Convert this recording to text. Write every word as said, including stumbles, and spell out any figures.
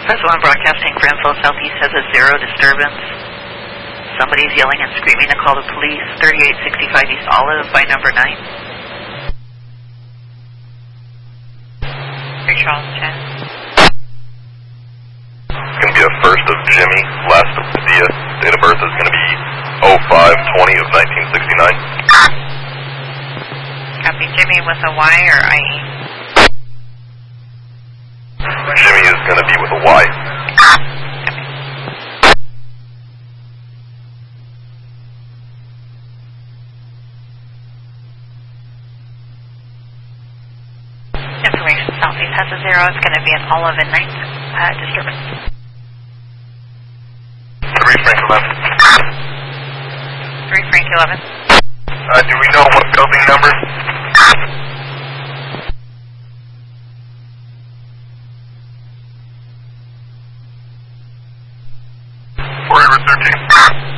Press one broadcasting for info. Southeast has a zero disturbance. Somebody's yelling and screaming to call the police. thirty-eight sixty-five East Olive by number nine. Three Charles ten. It's going to be a first of Jimmy. Last of Padilla. Date of birth is going to be oh five twenty of nineteen sixty-nine. Copy. Jimmy with a Y or I E? Jimmy is going to be with a Y. Information. Southeast has a zero. It's going to be an Olive and ninth uh, disturbance. Three Frank eleven. Three Frank eleven. Uh, do we know what building number? four thirteen.